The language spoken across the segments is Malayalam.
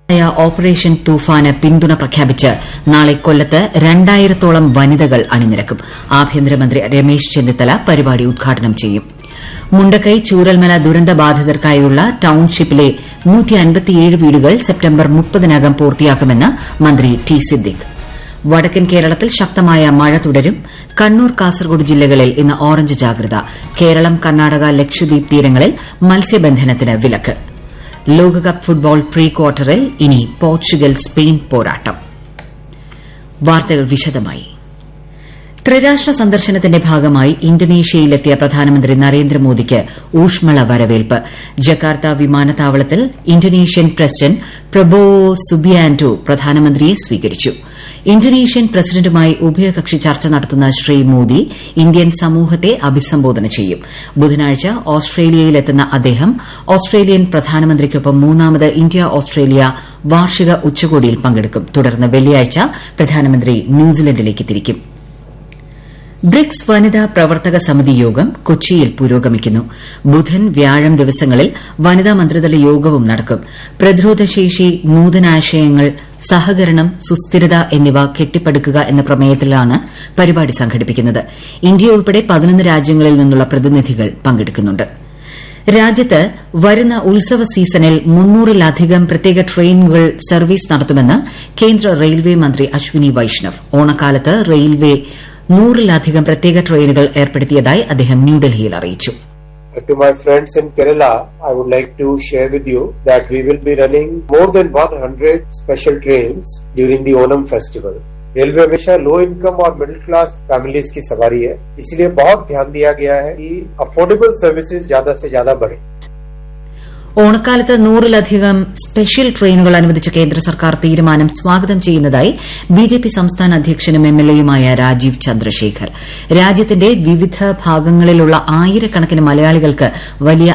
ഓപ്പറേഷൻ തൂഫാന് പിന്തുണ പ്രഖ്യാപിച്ച് നാളെ കൊല്ലത്ത് 2000-ഓളം വനിതകൾ അണിനിരക്കും. ആഭ്യന്തരമന്ത്രി രമേശ് ചെന്നിത്തല പരിപാടി ഉദ്ഘാടനം ചെയ്യും. മുണ്ടക്കൈ ചൂരൽമല ദുരന്തബാധിതർക്കായുള്ള ടൌൺഷിപ്പിലെ 157 വീടുകൾ സെപ്റ്റംബർ 30-നകം പൂർത്തിയാക്കുമെന്ന് മന്ത്രി ടി സിദ്ദിഖ്. വടക്കൻ കേരളത്തിൽ ശക്തമായ മഴ തുടരും. കണ്ണൂർ, കാസർഗോഡ് ജില്ലകളിൽ ഇന്ന് ഓറഞ്ച് ജാഗ്രത. കേരളം, കർണാടക, ലക്ഷദ്വീപ് തീരങ്ങളിൽ മത്സ്യബന്ധനത്തിന് വിലക്ക്. ലോകകപ്പ് ഫുട്ബോൾ പ്രീ ക്വാർട്ടറിൽ ഇനി പോർച്ചുഗൽ സ്പെയിൻ പോരാട്ടം. വാർത്തകൾ വിശദമായി. ത്രിരാഷ്ട്ര സന്ദർശനത്തിന്റെ ഭാഗമായി ഇന്തോനേഷ്യയിലെത്തിയ പ്രധാനമന്ത്രി നരേന്ദ്രമോദിക്ക് ഊഷ്മള വരവേൽപ്പ്. ജക്കാർത്ത വിമാനത്താവളത്തിൽ ഇന്തോനേഷ്യൻ പ്രസിഡന്റ് പ്രബോവോ സുബിയാന്റോ പ്രധാനമന്ത്രിയെ സ്വീകരിച്ചു. ഇന്തോനേഷ്യൻ പ്രസിഡന്റുമായി ഉഭയകക്ഷി ചർച്ച നടത്തുന്ന ശ്രീ മോദി ഇന്ത്യൻ സമൂഹത്തെ അഭിസംബോധന ചെയ്യും. ബുധനാഴ്ച ഓസ്ട്രേലിയയിലെത്തുന്ന അദ്ദേഹം ഓസ്ട്രേലിയൻ പ്രധാനമന്ത്രിക്കൊപ്പം 3ാമത് ഇന്ത്യ ഓസ്ട്രേലിയ വാർഷിക ഉച്ചകോടിയിൽ പങ്കെടുക്കും. തുടർന്ന് വെള്ളിയാഴ്ച പ്രധാനമന്ത്രി ന്യൂസിലൻഡിലേക്ക് തിരിക്കും. ബ്രിക്സ് വനിതാ പ്രവർത്തക സമിതി യോഗം കൊച്ചിയിൽ പുരോഗമിക്കുന്നു. ബുധൻ, വ്യാഴം ദിവസങ്ങളിൽ വനിതാ മന്ത്രിതല യോഗവും നടക്കും. പ്രതിരോധശേഷി, നൂതനാശയങ്ങൾ, സഹകരണം, സുസ്ഥിരത എന്നിവ കെട്ടിപ്പടുക്കുക എന്ന പ്രമേയത്തിലാണ് പരിപാടി സംഘടിപ്പിക്കുന്നത്. ഇന്ത്യ ഉൾപ്പെടെ 11 രാജ്യങ്ങളിൽ നിന്നുള്ള പ്രതിനിധികൾ പങ്കെടുക്കുന്നുണ്ട്. രാജ്യത്ത് വരുന്ന ഉത്സവ സീസണിൽ 300-ലധികം പ്രത്യേക ട്രെയിനുകൾ സർവീസ് നടത്തുമെന്ന് കേന്ദ്ര റെയിൽവേ മന്ത്രി അശ്വിനി വൈഷ്ണവ്. ഓണക്കാലത്ത് റെയിൽവേ 100-ലധികം പ്രത്യേക ട്രെയിനുകൾ ഏർപ്പെടുത്തിയതായി അദ്ദേഹം ന്യൂഡൽഹിയിൽ അറിയിച്ചു. To my friends in Kerala, I would like to share with you that we will be running more than 100 special trains during the Onam festival. Railway हमेशा लो इनकम और मिडिल क्लास फैमिलीज की सवारी है, इसलिए बहुत ध्यान दिया गया है कि अफोर्डेबल सर्विसेज ज्यादा से ज्यादा बढ़े. ഓണക്കാലത്ത് 100-ലധികം സ്പെഷ്യൽ ട്രെയിനുകൾ അനുവദിച്ച കേന്ദ്ര സർക്കാർ തീരുമാനം സ്വാഗതം ചെയ്യുന്നതായി ബിജെപി സംസ്ഥാന അധ്യക്ഷനും എംഎൽഎയുമായ രാജീവ് ചന്ദ്രശേഖർ. രാജ്യത്തിന്റെ വിവിധ ഭാഗങ്ങളിലുള്ള ആയിരക്കണക്കിന് മലയാളികൾക്ക് വലിയ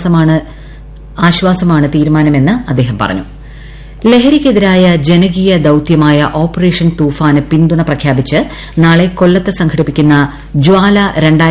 ആശ്വാസമാണ് തീരുമാനമെന്ന് അദ്ദേഹം പറഞ്ഞു. ലഹരിക്കെതിരായ ജനകീയ ദൌത്യമായ ഓപ്പറേഷൻ തൂഫാന് പിന്തുണ പ്രഖ്യാപിച്ച് നാളെ കൊല്ലത്ത് സംഘടിപ്പിക്കുന്ന ജ്വാല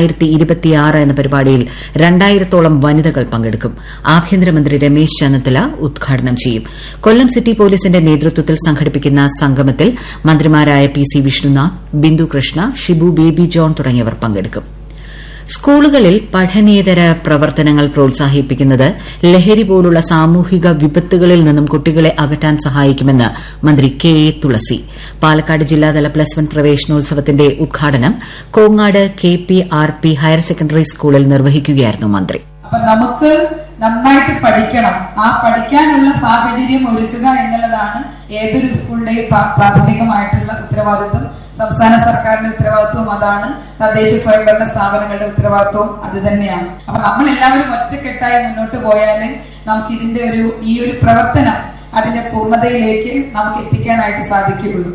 2026 എന്ന പരിപാടിയിൽ 2000-ഓളം വനിതകൾ പങ്കെടുക്കും. ആഭ്യന്തരമന്ത്രി രമേശ് ചെന്നിത്തല ഉദ്ഘാടനം ചെയ്യും. കൊല്ലം സിറ്റി പോലീസിന്റെ നേതൃത്വത്തിൽ സംഘടിപ്പിക്കുന്ന സംഗമത്തിൽ മന്ത്രിമാരായ PC. Vishnunath, Bindu Krishna, Shibu baby John തുടങ്ങിയവർ പങ്കെടുക്കും. സ്കൂളുകളിൽ പഠനേതര പ്രവർത്തനങ്ങൾ പ്രോത്സാഹിപ്പിക്കുന്നത് ലഹരി പോലുള്ള സാമൂഹിക വിപത്തുകളിൽ നിന്നും കുട്ടികളെ അകറ്റാൻ സഹായിക്കുമെന്ന് മന്ത്രി കെ എ തുളസി. പാലക്കാട് ജില്ലാതല +1 പ്രവേശനോത്സവത്തിന്റെ ഉദ്ഘാടനം കോങ്ങാട് KPRP ഹയർ സെക്കൻഡറി സ്കൂളിൽ നിർവഹിക്കുകയായിരുന്നു മന്ത്രി. അപ്പൊ നമുക്ക് നന്നായിട്ട് പഠിക്കണം, ആ പഠിക്കാനുള്ള സാഹചര്യം ഒരുക്കുക എന്നുള്ളതാണ് ഏതൊരു സ്കൂളിന്റെയും പ്രാഥമികമായിട്ടുള്ള ഉത്തരവാദിത്വം. സംസ്ഥാന സർക്കാരിന്റെ ഉത്തരവാദിത്വവും അതാണ്, തദ്ദേശ സ്വയംഭരണ സ്ഥാപനങ്ങളുടെ ഉത്തരവാദിത്വവും അത് തന്നെയാണ്. അപ്പൊ നമ്മൾ എല്ലാവരും ഒറ്റക്കെട്ടായി മുന്നോട്ട് പോയാലേ നമുക്ക് ഇതിന്റെ ഈ ഒരു പ്രവർത്തനം അതിന്റെ പൂർണ്ണതയിലേക്ക് നമുക്ക് എത്തിക്കാനായിട്ട് സാധിക്കുകയുള്ളൂ.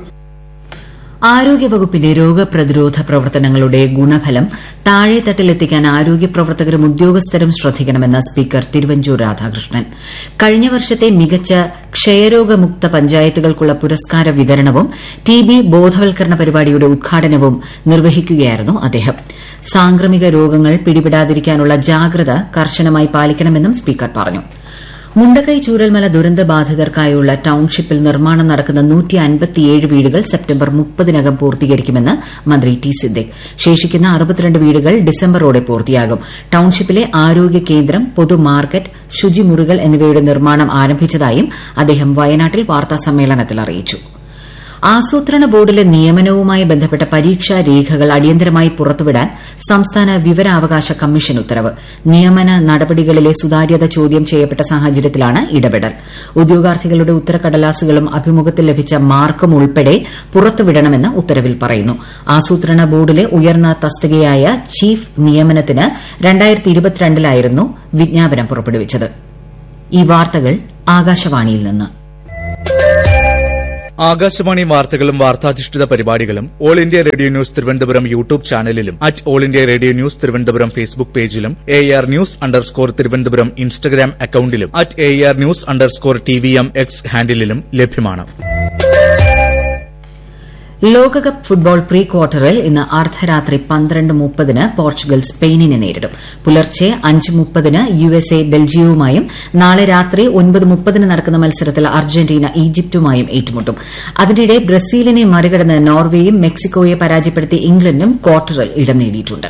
ആരോഗ്യവകുപ്പിന്റെ രോഗപ്രതിരോധ പ്രവർത്തനങ്ങളുടെ ഗുണഫലം താഴെത്തട്ടിലെത്തിക്കാൻ ആരോഗ്യ പ്രവർത്തകരും ഉദ്യോഗസ്ഥരും ശ്രദ്ധിക്കണമെന്ന് സ്പീക്കർ തിരുവഞ്ചൂർ രാധാകൃഷ്ണൻ. കഴിഞ്ഞ വർഷത്തെ മികച്ച ക്ഷയരോഗമുക്ത പഞ്ചായത്തുകൾക്കുള്ള പുരസ്കാര വിതരണവും TB ബോധവൽക്കരണ പരിപാടിയുടെ ഉദ്ഘാടനവും നിർവഹിക്കുകയായിരുന്നു അദ്ദേഹം. സാംക്രമിക രോഗങ്ങൾ പിടിപെടാതിരിക്കാനുള്ള ജാഗ്രത കർശനമായി പാലിക്കണമെന്നും സ്പീക്കർ പറഞ്ഞു. മുണ്ടക്കൈ ചൂരൽമല ദുരന്തബാധിതർക്കായുള്ള ടൌൺഷിപ്പിൽ നിർമ്മാണം നടക്കുന്ന 157 വീടുകൾ സെപ്റ്റംബർ 30-നകം പൂർത്തീകരിക്കുമെന്ന് മന്ത്രി ടി സിദ്ദിഖ്. ശേഷിക്കുന്ന 62 വീടുകൾ ഡിസംബറോടെ പൂർത്തിയാകും. ടൌൺഷിപ്പിലെ ആരോഗ്യ കേന്ദ്രം, പൊതുമാർക്കറ്റ്, ശുചിമുറികൾ എന്നിവയുടെ നിർമ്മാണം ആരംഭിച്ചതായും അദ്ദേഹം വയനാട്ടിൽ വാർത്താസമ്മേളനത്തിൽ അറിയിച്ചു. ആസൂത്രണ ബോർഡിലെ നിയമനവുമായി ബന്ധപ്പെട്ട പരീക്ഷാ രേഖകൾ അടിയന്തരമായി പുറത്തുവിടാൻ സംസ്ഥാന വിവരാവകാശ കമ്മീഷൻ ഉത്തരവ്. നിയമന നടപടികളിലെ സുതാര്യത ചോദ്യം ചെയ്യപ്പെട്ട സാഹചര്യത്തിലാണ് ഇടപെടൽ. ഉദ്യോഗാർത്ഥികളുടെ ഉത്തരക്കടലാസുകളും അഭിമുഖത്തിൽ ലഭിച്ച മാർക്കും ഉൾപ്പെടെ പുറത്തുവിടണമെന്ന് ഉത്തരവിൽ പറയുന്നു. ആസൂത്രണ ബോർഡിലെ ഉയർന്ന തസ്തികയായ ചീഫ് നിയമനത്തിന് 2022-ലായിരുന്നു വിജ്ഞാപനം പുറപ്പെടുവിച്ചത്. ഈ വാർത്തകൾ ആകാശവാണിയിൽ നിന്ന്. ആകാശവാണി വാർത്തകളും വാർത്താധിഷ്ഠിത പരിപാടികളും all India radio news Thiruvananthapuram YouTube ചാനലിലും all India radio news Thiruvananthapuram Facebook പേജിലും AR News_ തിരുവനന്തപുരം ഇൻസ്റ്റഗ്രാം അക്കൌണ്ടിലും AR News_TVM X ഹാൻഡിലും ലഭ്യമാണ്. ലോകകപ്പ് ഫുട്ബോൾ പ്രീ ക്വാർട്ടറിൽ ഇന്ന് അർദ്ധരാത്രി 12:30 പോർച്ചുഗൽ സ്പെയിനിനെ നേരിടും. പുലർച്ചെ 5:30 USA ബെൽജിയവുമായും നാളെ രാത്രി 9:30 നടക്കുന്ന മത്സരത്തിൽ അർജന്റീന ഈജിപ്തുമായും ഏറ്റുമുട്ടും. അതിനിടെ ബ്രസീലിനെ മറികടന്ന് നോർവേയും മെക്സിക്കോയെ പരാജയപ്പെടുത്തി ഇംഗ്ലണ്ടും ക്വാർട്ടറിൽ ഇടം നേടിയിട്ടുണ്ട്.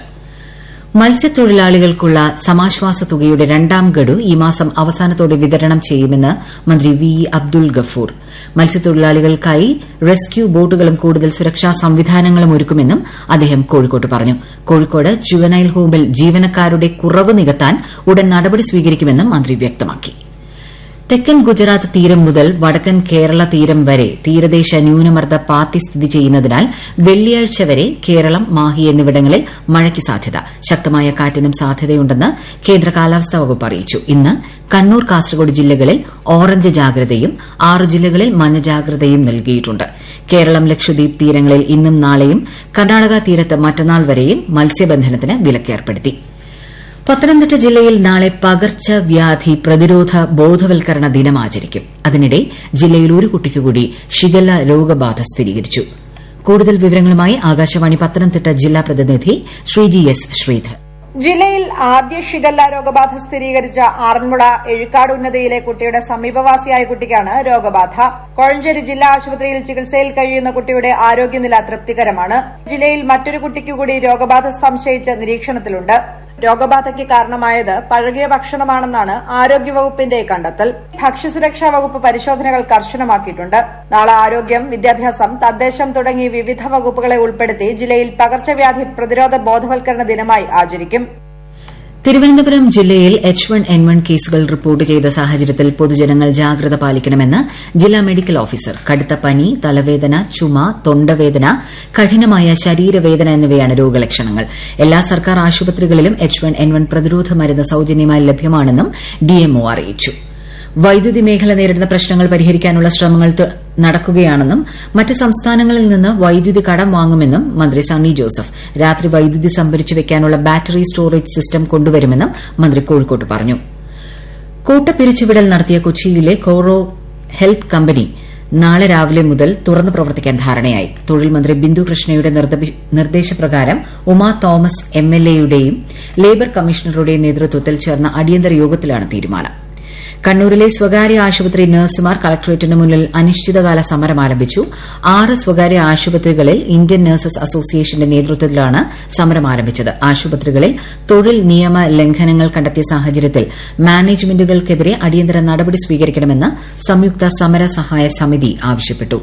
മത്സ്യത്തൊഴിലാളികൾക്കുള്ള സമാശ്വാസ തുകയുടെ രണ്ടാം ഗഡു ഈ മാസം അവസാനത്തോടെ വിതരണം ചെയ്യുമെന്ന് മന്ത്രി വി അബ്ദുൽ ഗഫൂർ. മത്സ്യത്തൊഴിലാളികൾക്കായി റെസ്ക്യൂ ബോട്ടുകളും കൂടുതൽ സുരക്ഷാ സംവിധാനങ്ങളും ഒരുക്കുമെന്നും അദ്ദേഹം കോഴിക്കോട്ട് പറഞ്ഞു. കോഴിക്കോട് ജുവനൈൽ ഹോമിൽ ജീവനക്കാരുടെ കുറവ് നികത്താൻ ഉടൻ നടപടി സ്വീകരിക്കുമെന്നും മന്ത്രി വ്യക്തമാക്കി. തെക്കൻ ഗുജറാത്ത് തീരം മുതൽ വടക്കൻ കേരള തീരം വരെ തീരദേശ ന്യൂനമർദ്ദ പാത്തി സ്ഥിതി ചെയ്യുന്നതിനാൽ വെള്ളിയാഴ്ച വരെ കേരളം, മാഹി എന്നിവിടങ്ങളിൽ മഴയ്ക്ക് സാധ്യത. ശക്തമായ കാറ്റിനും സാധ്യതയുണ്ടെന്ന് കേന്ദ്ര കാലാവസ്ഥാ വകുപ്പ് അറിയിച്ചു. ഇന്ന് കണ്ണൂർ, കാസർഗോഡ് ജില്ലകളിൽ ഓറഞ്ച് ജാഗ്രതയും 6 ജില്ലകളിൽ മഞ്ഞ ജാഗ്രതയും നൽകിയിട്ടുണ്ട്. കേരളം, ലക്ഷദ്വീപ് തീരങ്ങളിൽ ഇന്നും നാളെയും, കർണാടക തീരത്ത് മറ്റന്നാൾ വരെയും മത്സ്യബന്ധനത്തിന് വിലക്കേർപ്പെടുത്തി. പത്തനംതിട്ട ജില്ലയിൽ നാളെ പകർച്ചവ്യാധി പ്രതിരോധ ബോധവൽക്കരണ ദിനം ആചരിക്കും. അതിനിടെ ജില്ലയിൽ ഒരു കുട്ടിക്കുകൂടി ഷിഗല്ല രോഗബാധ സ്ഥിരീകരിച്ചു. കൂടുതൽ വിവരങ്ങളുമായി ആകാശവാണി പത്തനംതിട്ട ജില്ലാ പ്രതിനിധി ശ്രീജി എസ് ശ്രീധർ. ജില്ലയിൽ ആദ്യ ഷിഗല്ല രോഗബാധ സ്ഥിരീകരിച്ച ആറന്മുള എഴുക്കാട് ഉന്നതിയിലെ കുട്ടിയുടെ സമീപവാസിയായ കുട്ടിക്കാണ് രോഗബാധ. കോഴഞ്ചേരി ജില്ലാ ആശുപത്രിയിൽ ചികിത്സയിൽ കഴിയുന്ന കുട്ടിയുടെ ആരോഗ്യനില തൃപ്തികരമാണ്. ജില്ലയിൽ മറ്റൊരു കുട്ടിക്കുകൂടി രോഗബാധ സംശയിച്ച് നിരീക്ഷണത്തിലുണ്ട്. രോഗബാധയ്ക്ക് കാരണമായത് പഴകിയ ഭക്ഷണമാണെന്നാണ് ആരോഗ്യവകുപ്പിന്റെ കണ്ടെത്തൽ. ഭക്ഷ്യസുരക്ഷാ വകുപ്പ് പരിശോധനകൾ കർശനമാക്കിയിട്ടുണ്ട്. നാളെ ആരോഗ്യം, വിദ്യാഭ്യാസം, തദ്ദേശം തുടങ്ങി വിവിധ വകുപ്പുകളെ ഉൾപ്പെടുത്തി ജില്ലയിൽ പകർച്ചവ്യാധി പ്രതിരോധ ബോധവൽക്കരണ ദിനമായി ആചരിക്കും. തിരുവനന്തപുരം ജില്ലയിൽ H1N1 കേസുകൾ റിപ്പോർട്ട് ചെയ്ത സാഹചര്യത്തിൽ പൊതുജനങ്ങൾ ജാഗ്രത പാലിക്കണമെന്ന് ജില്ലാ മെഡിക്കൽ ഓഫീസർ. കടുത്ത പനി, തലവേദന, ചുമ, തൊണ്ടവേദന, കഠിനമായ ശരീരവേദന എന്നിവയാണ് രോഗലക്ഷണങ്ങൾ. എല്ലാ സർക്കാർ ആശുപത്രികളിലും H1N1 പ്രതിരോധ മരുന്ന് സൌജന്യമായി ലഭ്യമാണെന്നും DMO അറിയിച്ചു. വൈദ്യുതി മേഖല നേരിടുന്ന പ്രശ്നങ്ങൾ പരിഹരിക്കാനുള്ള ശ്രമങ്ങൾ നടക്കുകയാണെന്നും മറ്റ് സംസ്ഥാനങ്ങളിൽ നിന്ന് വൈദ്യുതി കടം വാങ്ങുമെന്നും മന്ത്രി സണ്ണി ജോസഫ്. രാത്രി വൈദ്യുതി സംഭരിച്ചു വയ്ക്കാനുള്ള ബാറ്ററി സ്റ്റോറേജ് സിസ്റ്റം കൊണ്ടുവരുമെന്നും മന്ത്രി കോഴിക്കോട്ട് പറഞ്ഞു. കൂട്ടപ്പിരിച്ചുവിടൽ നടത്തിയ കൊച്ചിയിലെ കോറോ ഹെൽത്ത് കമ്പനി നാളെ രാവിലെ മുതൽ തുറന്നു പ്രവർത്തിക്കാൻ ധാരണയായി. തൊഴിൽ മന്ത്രി ബിന്ദു കൃഷ്ണയുടെ നിർദ്ദേശപ്രകാരം ഉമാ തോമസ് MLAയുടെയും ലേബർ കമ്മീഷണറുടെയും നേതൃത്വത്തിൽ ചേർന്ന അടിയന്തര യോഗത്തിലാണ് തീരുമാനം. കണ്ണൂരിലെ സ്വകാര്യ ആശുപത്രി നഴ്സുമാർ കളക്ടറേറ്റിന് മുന്നിൽ അനിശ്ചിതകാല സമരം ആരംഭിച്ചു. 6 സ്വകാര്യ ആശുപത്രികളിൽ ഇന്ത്യൻ നഴ്സസ് അസോസിയേഷന്റെ നേതൃത്വത്തിലാണ് സമരം ആരംഭിച്ചത്. ആശുപത്രികളിൽ തൊഴിൽ നിയമ ലംഘനങ്ങൾ കണ്ടെത്തിയ സാഹചര്യത്തിൽ മാനേജ്മെന്റുകൾക്കെതിരെ അടിയന്തര നടപടി സ്വീകരിക്കണമെന്ന് സംയുക്ത സമര സഹായ സമിതി ആവശ്യപ്പെട്ടു.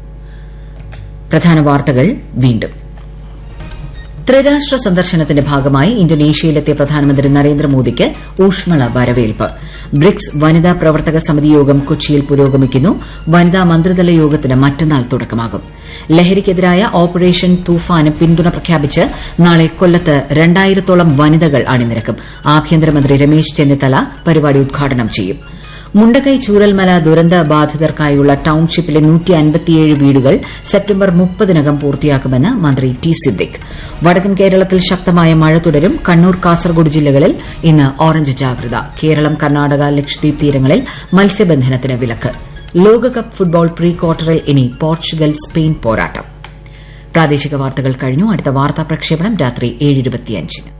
പ്രധാന വാർത്തകൾ വീണ്ടും. ത്രിരാഷ്ട്ര സന്ദർശനത്തിന്റെ ഭാഗമായി ഇന്തോനേഷ്യയിലെത്തിയ പ്രധാനമന്ത്രി നരേന്ദ്രമോദിക്ക് ഊഷ്മള വരവേൽപ്പ്. ബ്രിക്സ് വനിതാ പ്രവർത്തക സമിതി യോഗം കൊച്ചിയിൽ പുരോഗമിക്കുന്നു. വനിതാ മന്ത്രിതല യോഗത്തിന് മറ്റന്നാൾ തുടക്കമാകും. ലഹരിക്കെതിരായ ഓപ്പറേഷൻ തൂഫാന് പിന്തുണ പ്രഖ്യാപിച്ച് നാളെ കൊല്ലത്ത് 2000-ഓളം വനിതകൾ അണിനിരക്കും. ആഭ്യന്തരമന്ത്രി രമേശ് ചെന്നിത്തല പരിപാടി ഉദ്ഘാടനം ചെയ്യും. മുണ്ടക്കൈ ചൂരൽമല ദുരന്ത ബാധിതർക്കായുള്ള ടൌൺഷിപ്പിലെ 157 വീടുകൾ സെപ്റ്റംബർ 30-നകം പൂർത്തിയാക്കുമെന്ന് മന്ത്രി ടി സിദ്ദിഖ്. വടക്കൻ കേരളത്തിൽ ശക്തമായ മഴ തുടരും. കണ്ണൂർ, കാസർഗോഡ് ജില്ലകളിൽ ഇന്ന് ഓറഞ്ച് ജാഗ്രത. കേരളം, കർണാടക, ലക്ഷദ്വീപ് തീരങ്ങളിൽ മത്സ്യബന്ധനത്തിന് വിലക്ക്. ലോകകപ്പ് ഫുട്ബോൾ പ്രീ ക്വാർട്ടറിൽ ഇനി പോർച്ചുഗൽ, സ്പെയിൻ പോരാട്ടം. പ്രാദേശിക വാർത്തകൾ കഴിഞ്ഞു. അടുത്ത വാർത്താ പ്രക്ഷേപണം രാത്രി 7:25.